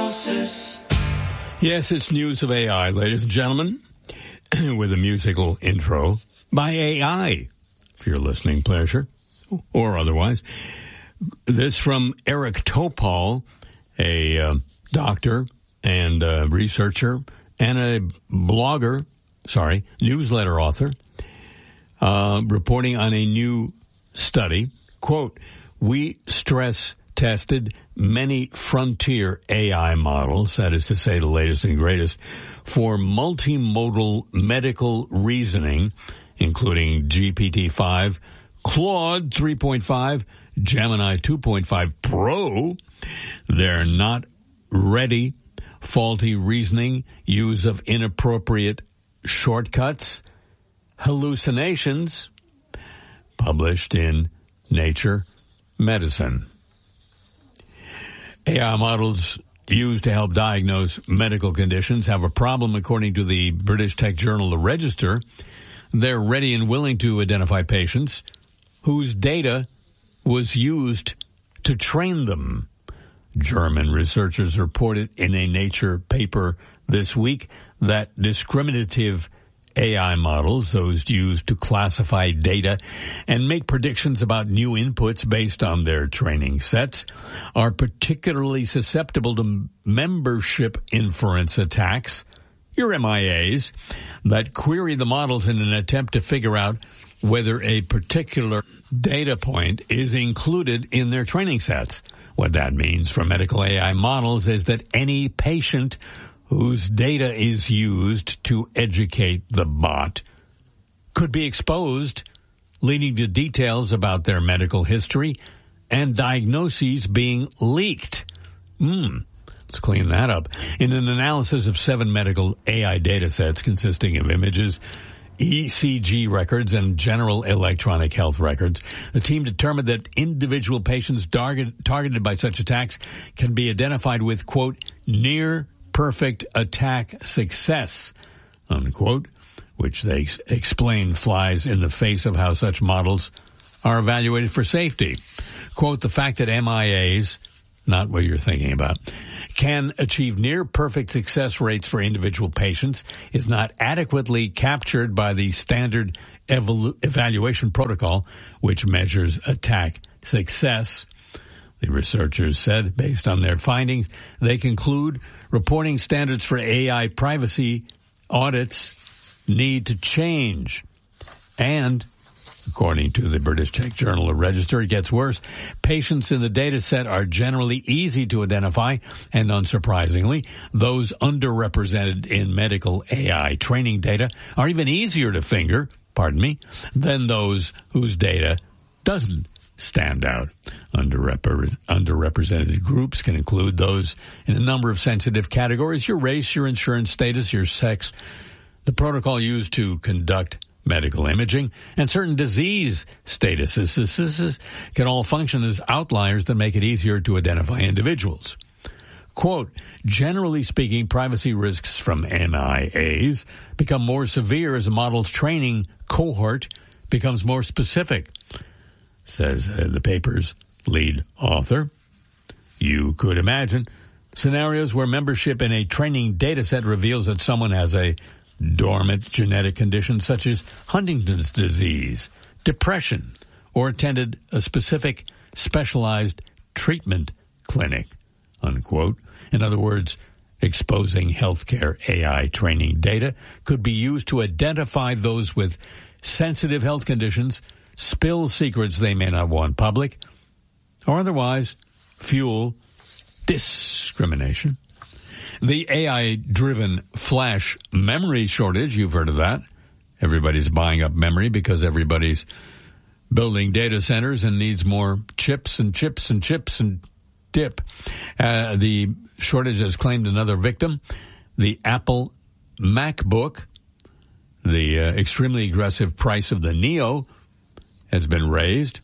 analysis. Yes, it's news of AI, ladies and gentlemen, with a musical intro by AI, for your listening pleasure, or otherwise. This from Eric Topol, a doctor and a researcher and a newsletter author, reporting on a new study. Quote, we stress tested many frontier AI models, that is to say the latest and greatest, for multimodal medical reasoning, including GPT-5, Claude 3.5, Gemini 2.5 Pro. They're not ready. Faulty reasoning, use of inappropriate shortcuts, hallucinations, published in Nature Medicine. AI models used to help diagnose medical conditions have a problem, according to the British tech journal The Register. They're ready and willing to identify patients whose data was used to train them. German researchers reported in a Nature paper this week that discriminative AI models, those used to classify data and make predictions about new inputs based on their training sets, are particularly susceptible to membership inference attacks, your MIAs, that query the models in an attempt to figure out whether a particular data point is included in their training sets. What that means for medical AI models is that any patient whose data is used to educate the bot could be exposed, leading to details about their medical history and diagnoses being leaked. Let's clean that up. In an analysis of 7 medical AI data sets consisting of images, ECG records, and general electronic health records, the team determined that individual patients targeted by such attacks can be identified with, quote, near perfect attack success, unquote, which they explain flies in the face of how such models are evaluated for safety. Quote, the fact that MIAs, not what you're thinking about, can achieve near perfect success rates for individual patients is not adequately captured by the standard evaluation protocol, which measures attack success. The researchers said, based on their findings, they conclude reporting standards for AI privacy audits need to change. And, according to the British tech journal The Register, it gets worse. Patients in the data set are generally easy to identify, and unsurprisingly, those underrepresented in medical AI training data are even easier to finger, than those whose data doesn't stand out. Underrepresented groups can include those in a number of sensitive categories: your race, your insurance status, your sex, the protocol used to conduct medical imaging, and certain disease statuses can all function as outliers that make it easier to identify individuals. Quote, generally speaking, privacy risks from MIAs become more severe as a model's training cohort becomes more specific, says the paper's lead author. You could imagine scenarios where membership in a training data set reveals that someone has a dormant genetic condition such as Huntington's disease, depression, or attended a specific specialized treatment clinic, unquote. In other words, exposing healthcare AI training data could be used to identify those with sensitive health conditions, spill secrets they may not want public, or otherwise fuel discrimination. The AI-driven flash memory shortage, you've heard of that. Everybody's buying up memory because everybody's building data centers and needs more chips and dip. The shortage has claimed another victim. The Apple MacBook, the extremely aggressive price of the Neo has been raised.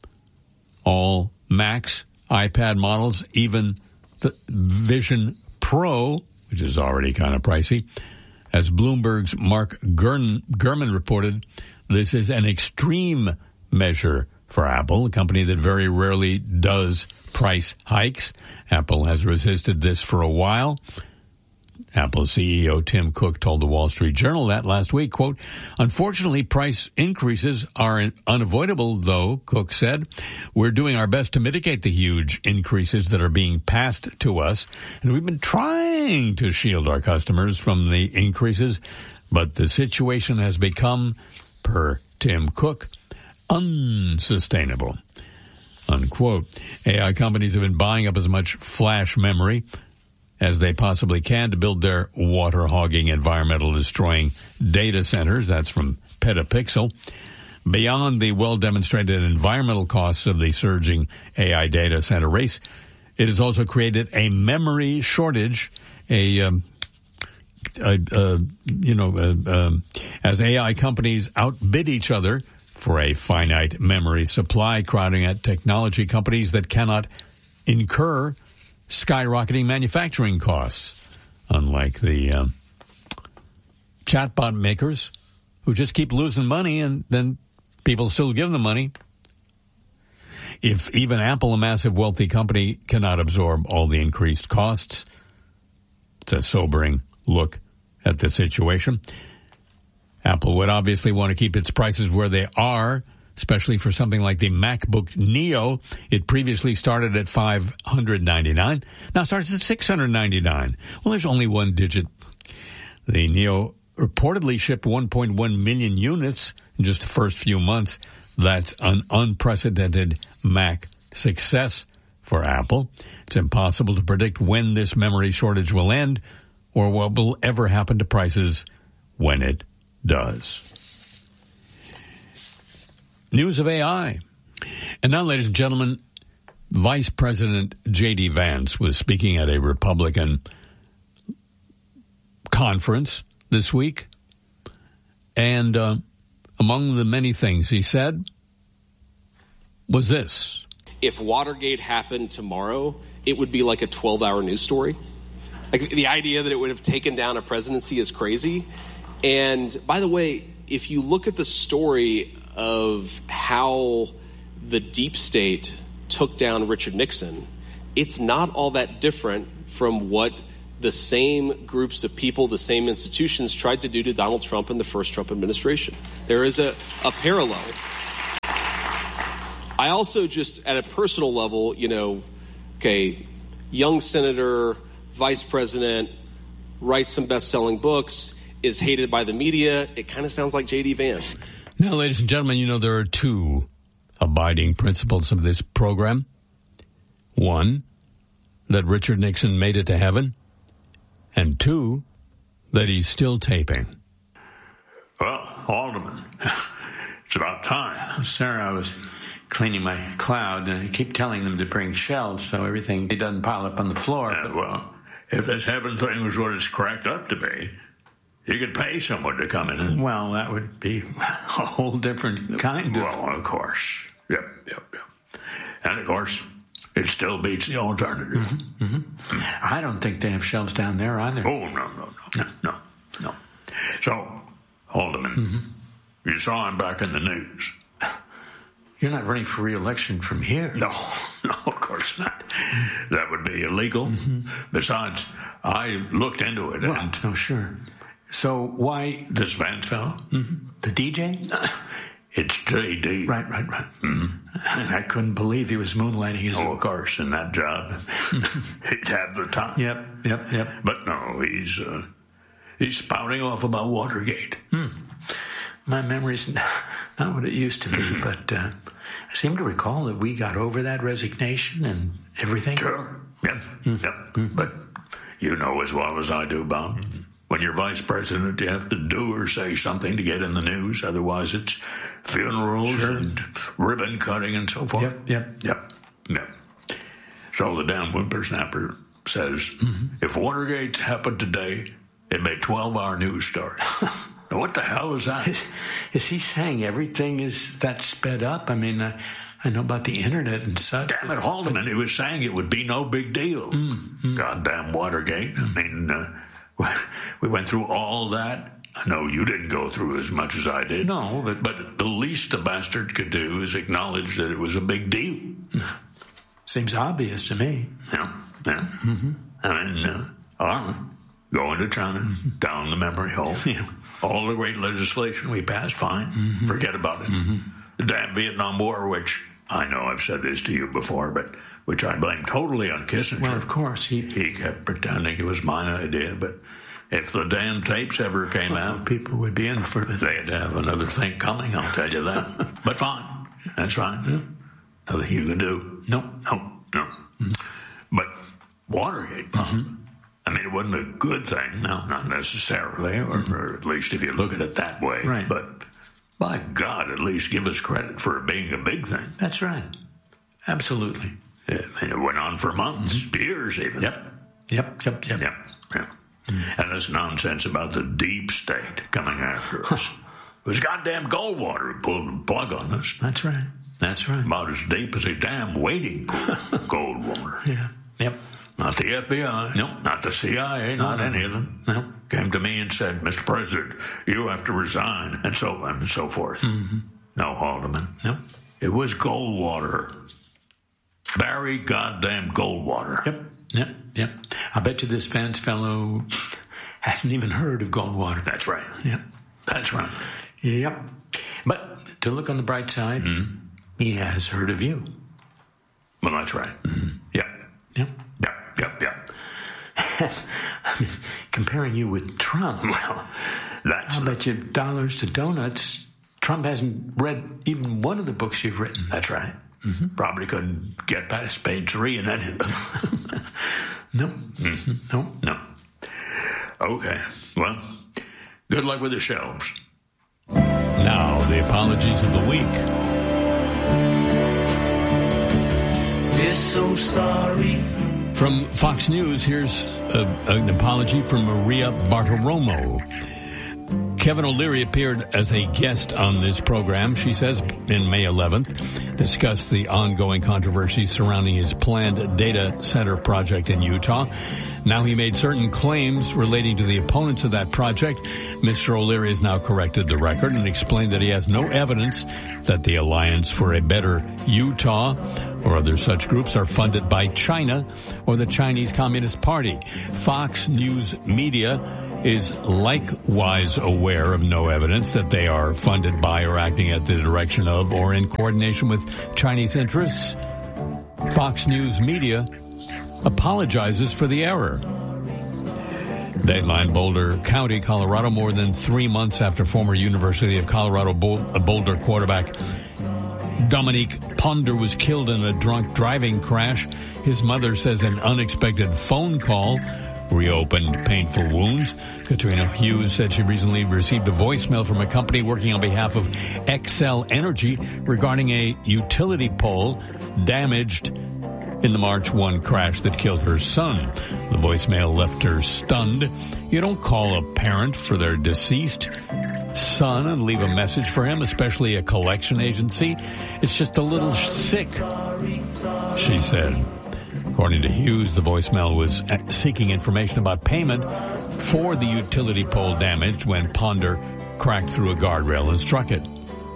All Macs, iPad models, even the Vision Pro, which is already kind of pricey. As Bloomberg's Mark Gurman reported, this is an extreme measure for Apple, a company that very rarely does price hikes. Apple has resisted this for a while. Apple CEO Tim Cook told the Wall Street Journal that last week, quote, "Unfortunately, price increases are unavoidable, though," Cook said. "We're doing our best to mitigate the huge increases that are being passed to us, and we've been trying to shield our customers from the increases, but the situation has become, per Tim Cook, unsustainable," unquote. AI companies have been buying up as much flash memory as they possibly can to build their water-hogging, environmental-destroying data centers. That's from Petapixel. Beyond the well-demonstrated environmental costs of the surging AI data center race, it has also created a memory shortage, as AI companies outbid each other for a finite memory supply, crowding at technology companies that cannot incur skyrocketing manufacturing costs, unlike the chatbot makers who just keep losing money and then people still give them money. If even Apple, a massive wealthy company, cannot absorb all the increased costs, it's a sobering look at the situation. Apple would obviously want to keep its prices where they are, especially for something like the MacBook Neo. It previously started at $599, now starts at $699. Well, there's only one digit. The Neo reportedly shipped 1.1 million units in just the first few months. That's an unprecedented Mac success for Apple. It's impossible to predict when this memory shortage will end or what will ever happen to prices when it does. News of AI. And now, ladies and gentlemen, Vice President J.D. Vance was speaking at a Republican conference this week. And among the many things he said was this. If Watergate happened tomorrow, it would be like a 12-hour news story. Like, the idea that it would have taken down a presidency is crazy. And by the way, if you look at the story of how the deep state took down Richard Nixon, it's not all that different from what the same groups of people, the same institutions tried to do to Donald Trump in the first Trump administration. There is a parallel. I also just, at a personal level, young senator, vice president, writes some best-selling books, is hated by the media. It kind of sounds like J.D. Vance. Now, ladies and gentlemen, there are two abiding principles of this program. One, that Richard Nixon made it to heaven. And two, that he's still taping. Well, Alderman, it's about time. Sir, I was cleaning my cloud, and I keep telling them to bring shelves so everything doesn't pile up on the floor. Well, if this heaven thing was what it's cracked up to be, you could pay someone to come in and... Well, that would be a whole different kind of... Well, of course. Yep. And, of course, it still beats the alternative. Mm-hmm, mm-hmm. I don't think they have shelves down there either. Oh, no. So, Alderman, you saw him back in the news. You're not running for re-election from here. No, of course not. That would be illegal. Mm-hmm. Besides, I looked into it. And oh, sure. So why... This Vance fellow? Mm-hmm. The DJ? It's J.D. Right. Mm-hmm. I couldn't believe he was moonlighting as... Oh, of course, in that job. He'd have the time. Yep. But no, he's spouting off about Watergate. My memory's not what it used to be, but I seem to recall that we got over that resignation and everything. Sure. Yep. But you know as well as I do, Bob. When you're vice president, you have to do or say something to get in the news. Otherwise, it's funerals and ribbon cutting and so forth. Yep. So the damn whippersnapper says, if Watergate happened today, it'd be a 12-hour news story. Now, what the hell is that? Is he saying everything is that sped up? I mean, I know about the internet and such. Damn it, Haldeman. He was saying it would be no big deal. Goddamn Watergate. I mean... we went through all that I know you didn't go through as much as I did. No, but the least the bastard could do is acknowledge that it was a big deal. Seems obvious to me. Yeah. Mm-hmm. I mean, going to China, down the memory hole. Yeah. All the great legislation we passed, fine. Mm-hmm. Forget about it. Mm-hmm. The damn Vietnam War, which I know I've said this to you before, but which I blame totally on Kissinger. Well, of course. He kept pretending it was my idea, but if the damn tapes ever came out, people would be in for it. They'd have another thing coming, I'll tell you that. But fine. That's fine. Yeah. Nothing you can do. No. Mm-hmm. But Watergate, I mean, it wasn't a good thing. No, not necessarily, or at least if you look at it that way. Right. But by God, at least give us credit for it being a big thing. That's right. Absolutely. Yeah, and it went on for months, years even. Yep. And this nonsense about the deep state coming after us. It was goddamn Goldwater who pulled the plug on us. That's right. About as deep as a damn wading pool, Goldwater. Yeah. Yep. Not the FBI. Nope. Not the CIA. Not any of them. Nope. Came to me and said, Mr. President, you have to resign, and so on and so forth. Mm-hmm. No, Haldeman. Nope. It was Goldwater. Barry goddamn Goldwater. Yep. I bet you this Vance fellow hasn't even heard of Goldwater. That's right. Yep. That's right. Yep. But to look on the bright side, he has heard of you. Well, that's right. Mm-hmm. Yep. I mean, comparing you with Trump, well, that's... I'll bet you dollars to donuts, Trump hasn't read even one of the books you've written. That's right. Mm-hmm. Probably couldn't get past page 3 in any of them. No. Mm-hmm. No. Okay. Well, good luck with the shelves. Now, the apologies of the week. We're so sorry. From Fox News, here's an apology from Maria Bartiromo. Kevin O'Leary appeared as a guest on this program, she says, in May 11th, discussed the ongoing controversy surrounding his planned data center project in Utah. Now he made certain claims relating to the opponents of that project. Mr. O'Leary has now corrected the record and explained that he has no evidence that the Alliance for a Better Utah or other such groups are funded by China or the Chinese Communist Party. Fox News Media is likewise aware of no evidence that they are funded by or acting at the direction of or in coordination with Chinese interests. Fox News Media apologizes for the error. Dateline, Boulder County, Colorado, more than 3 months after former University of Colorado Boulder quarterback Dominique Ponder was killed in a drunk driving crash. His mother says an unexpected phone call reopened painful wounds. Katrina Hughes said she recently received a voicemail from a company working on behalf of Xcel Energy regarding a utility pole damaged in the March 1 crash that killed her son. The voicemail left her stunned. You don't call a parent for their deceased son and leave a message for him, especially a collection agency. It's just a little sick, she said. According to Hughes, the voicemail was seeking information about payment for the utility pole damaged when Ponder cracked through a guardrail and struck it.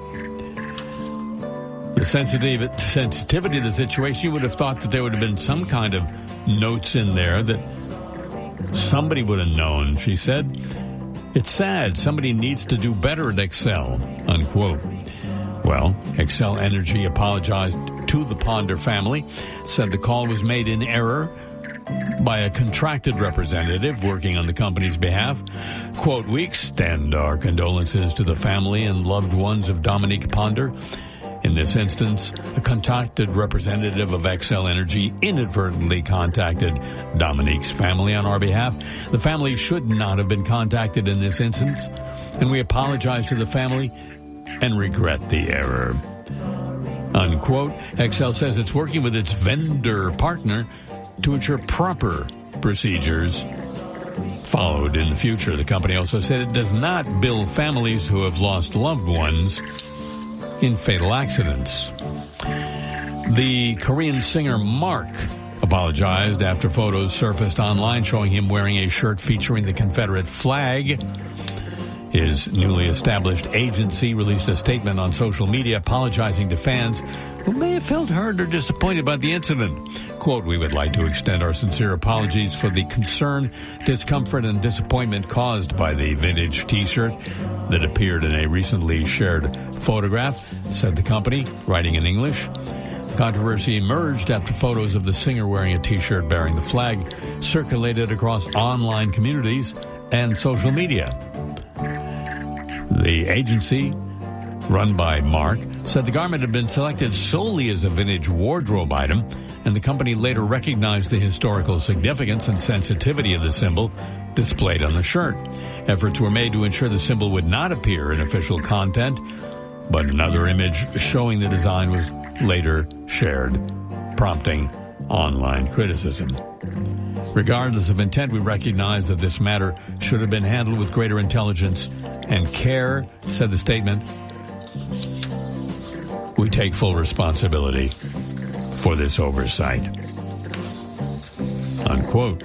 The sensitivity of the situation, you would have thought that there would have been some kind of notes in there that somebody would have known, she said. It's sad. Somebody needs to do better at Xcel, unquote. Well, Xcel Energy apologized to the Ponder family, said the call was made in error by a contracted representative working on the company's behalf. Quote, we extend our condolences to the family and loved ones of Dominique Ponder. In this instance, a contracted representative of Xcel Energy inadvertently contacted Dominique's family on our behalf. The family should not have been contacted in this instance, and we apologize to the family and regret the error. Unquote. Xcel says it's working with its vendor partner to ensure proper procedures followed in the future. The company also said it does not bill families who have lost loved ones in fatal accidents. The Korean singer Mark apologized after photos surfaced online showing him wearing a shirt featuring the Confederate flag. His newly established agency released a statement on social media apologizing to fans who may have felt hurt or disappointed by the incident. Quote, "We would like to extend our sincere apologies for the concern, discomfort, and disappointment caused by the vintage T-shirt that appeared in a recently shared photograph," said the company, writing in English. Controversy emerged after photos of the singer wearing a T-shirt bearing the flag circulated across online communities and social media. The agency, run by Mark, said the garment had been selected solely as a vintage wardrobe item, and the company later recognized the historical significance and sensitivity of the symbol displayed on the shirt. Efforts were made to ensure the symbol would not appear in official content, but another image showing the design was later shared, prompting online criticism. Regardless of intent, we recognize that this matter should have been handled with greater intelligence and care, said the statement. We take full responsibility for this oversight. Unquote.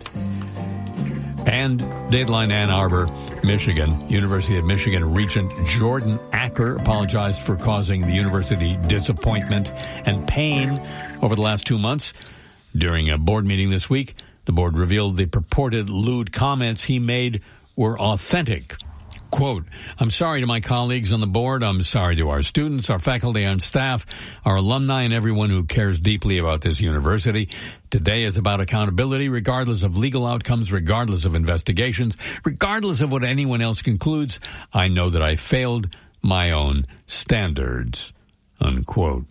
And Dateline Ann Arbor, Michigan, University of Michigan Regent Jordan Acker apologized for causing the university disappointment and pain over the last 2 months. During a board meeting this week, the board revealed the purported lewd comments he made were authentic. Quote, "I'm sorry to my colleagues on the board. I'm sorry to our students, our faculty and staff, our alumni, and everyone who cares deeply about this university. Today is about accountability, regardless of legal outcomes, regardless of investigations, regardless of what anyone else concludes. I know that I failed my own standards." Unquote.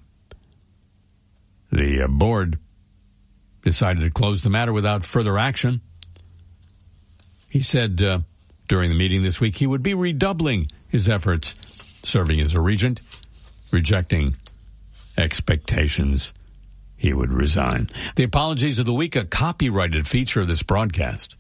The board decided to close the matter without further action. He said during the meeting this week he would be redoubling his efforts serving as a regent. Rejecting expectations, he would resign. The apologies of the week, a copyrighted feature of this broadcast.